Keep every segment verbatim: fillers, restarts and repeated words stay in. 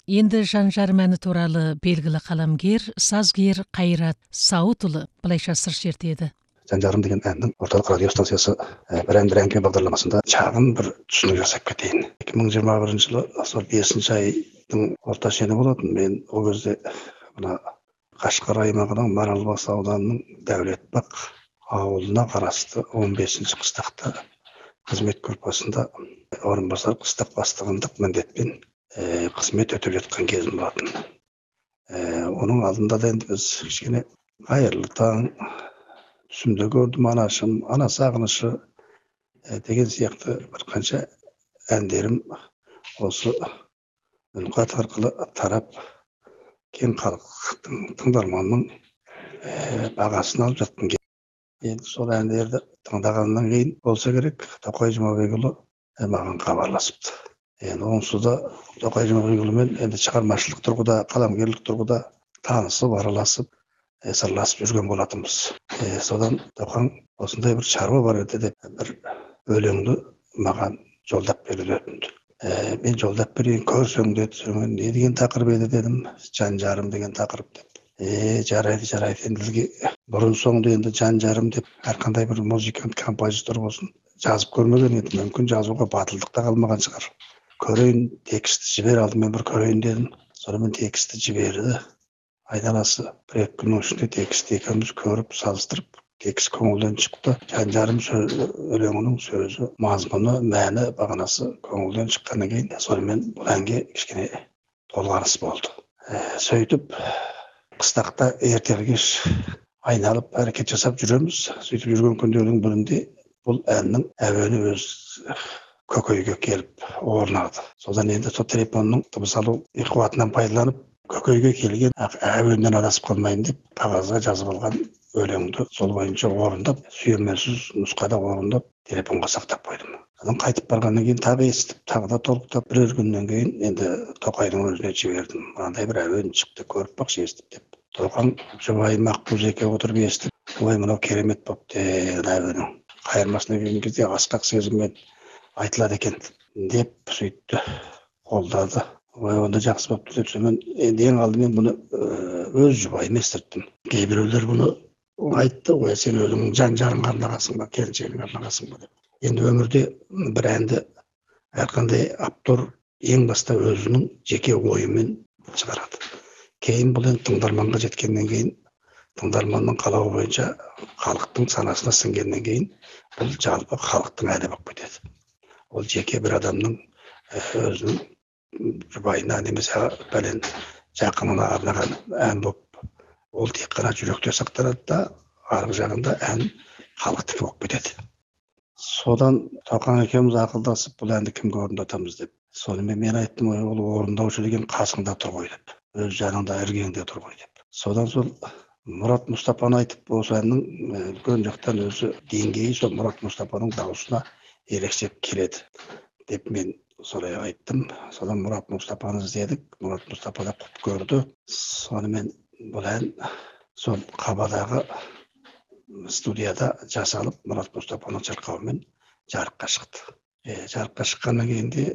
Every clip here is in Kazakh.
Енді жан жарым әні туралы белгілі қаламгер, сазгер Қайрат Сауытұлы былайша сыр шертеді. Жан жарым деген әннің орталық радио станциясы бір ән бір әңгіме бағдарламасында шағын бір түсінік жасап кетейін. екі мың жиырма бірінші жылы сол бесінші айдың орта шені болатын. Мен ол кезде мына Қашқар аймағының Маралбас ауданының Дәулетбақ ауылына қарасты он бесінші қыстақта қызмет корпусында орынбасар қыстақ бастығындық міндетпен қызмет өтіп жатқан кезім болатын. Оның алдында да енді біз кішкене қайырлы таң, түсімде көрдім анашым, ана сағынышы деген сияқты бір қанша әндерім осы үнқат арқылы тарап кең халықтың тыңдарманның бағасын алып жатқан. Енді сол әндерді тыңдағаннан кейін болса керек, Тоқай Жұмабекұлы маған хабарласыпты. Енді онсыз да Тоқай Жұмабекұлымен енді шығармашылық тұрғыда, қаламгерлік тұрғыда танысып, араласып, сырласып жүрген болатынбыз. Содан Тоқаң осындай бір шаруа бар еді деп бір өлеңді маған жолдап беруді өтінді. Мен жолдап берейін, көрсең деді. Не деген тақырып еді дедім. Жан жарым деген тақырып деп. Е, жарайды, жарайды. Енді бұрын соңды енді жан жарым деп әрқандай бір музыкант, композитор болсын жазып көрмеген еді. Мүмкін жазуға батылдық та қалмаған шығар. Көрейін, тексті жібер алдымен бір көрейін дедім. Сонымен тексті жіберді. Айналасы бір екі күннің ішінде тексті екеуміз көріп, салыстырып, текст көңілден шықты. Жан жарым өлеңінің сөзі, мазмұны, мәні, бағанасы көңілден шыққаннан кейін сонымен бұл әнге кішкене толғаныс болды. Сөйтіп қыстақта ертелі-кеш айналып әрекет жасап жүреміз. Сөйтіп жүрген күндердің бірінде бұл әннің әуені өз көкейге келіп орнады. Содан енді сол телефонның дыбыс алу қуатынан пайдаланып, көкейге келген әуеннен адасып қалмайын деп қағазға жазып алған өлеңді сол бойынша орындап, сүйемелсіз нұсқада орындап, телефонға сақтап қойдым. Содан қайтып барғаннан кейін тағы естіп, тағы да толықтап, бірер күннен кейін енді Тоқайдың өзіне жібердім. Мынандай бір әуен шықты, көріп бақшы, естіп деп. Тоқаң жұбайым Аққозы екеуі отырып естіп, ой, мынау керемет бопты әуенің. Қайырмасына келген кезде асқақ сезіммен айтылады екен деп сөйтті, қолдады. Ой, онда жақсы бопты деп сөймен, енді ең алдымен бұны өз жұбайыма естірттім. Кейбіреулер бұны айтты, ой, сен өзіңнің жан жарыңға арнағансың ба, келіншегіңе арнағансың ба деп. Енді өмірде бір әнді әрқандай автор ең баста өзінің жеке ойымен шығарады. Кейін бұл енді тыңдарманға жеткеннен кейін, тыңдарманның қалауы бойынша халықтың санасына сіңгеннен кейін бұл жалпы халықтың әні болып кетеді. Ол жеке бір адамның өзінің жұбайына немесе бәлен жақынына арнаған ән болып, ол тек қана жүректе сақталады да, арғы жағында ән халықтікі болып кетеді. Содан Тоқаң екеуміз ақылдасып, бұл әнді кімге орындатамыз деп. Сонымен мен айттым, ол орындаушы деген қасыңда тұр ғой деп, өз жаныңда, іргеңде тұр ғой деп. Содан сол Мұрат Мұстапаны айтып, осы әннің үлкен жақтан өзі деңгейі сол Мұрат Мұстапаның дауысына ерекшеп келеді деп мен солай айттым. Содан Мұрат Мұстапаны іздедік. Мұрат Мұстапа да құп көрді. Сонымен бұл ән сол Қабадағы студияда жасалып, Мұрат Мұстапаның шырқауымен жарыққа шықты. Жарыққа шыққаннан кейін де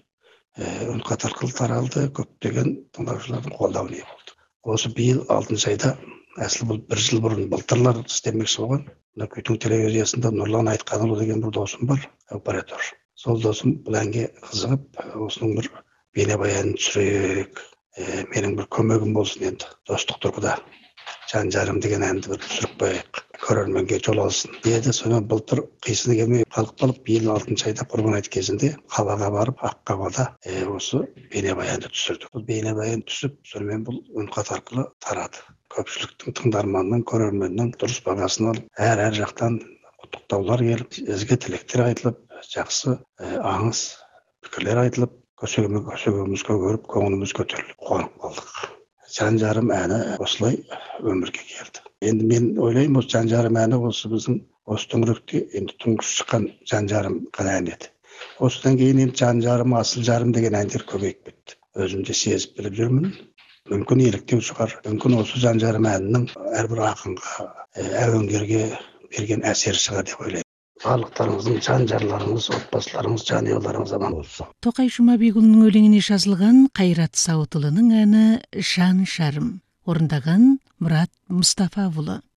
үнқат арқылы таралды, көптеген тыңдаушылардың қолдауы не болды. Осы биыл алтыншы айда, әсілі бұл бір жыл бұрын былтырлар істемекші болған. Күйдің телевизиясында Нұрлан Айтқанұлы деген бір досым бар, оператор. Сол досым бұл әнге қызығып, осының бір бейнебаянын түсірейік, менің бір көмегім болсын енді, достық тұрғыда. Жан жарым деген әнді бір түсіріп қояйық, көрерменге жол алсын деді. Сонымен былтыр қисыны келмей қалып қалып, биыл алтыншы айда Құрбан айт кезінде Қабаға барып, Аққабада осы бейнебаянды түсірді. Бұл бейнебаян түсіп, сонымен бұл үнқат арқылы тарады. Көпшіліктің, тыңдарманның, көрерменнің дұрыс бағасын алып, әр-әр жақтан құттықтаулар келіп, ізгі тілектер айтылып, жақсы аңыз пікірлер айтылып, көсегіміз көгеріп, көңіліміз көтеріліп, қуанып қалдық. Жан жарым әні осылай өмірге келді. Енді мен ойлаймын, осы жан жарым әні осы біздің осы төңіректе енді тұңғыш шыққан жан жарым ғана ән еді. Осыдан кейін енді жан жарым, асыл жарым деген әндер көбейіп кетті. Өзім де сезіп біліп жүрмін. Мүмкін еліктеу шығар. Мүмкін осы жан жарым әнінің әрбір ақынға, әуенгерге берген әсері шығар деп ойлаймын. барлықтарыңыздың жан жарларыңыз, отбасыларыңыз, жанұяларыңыз аман болсын. Тоқай Жұмабекұлының өлеңіне жазылған Қайрат Сауытұлының әні «Жан шарым» орындаған Мұрат Мұстафаұлы.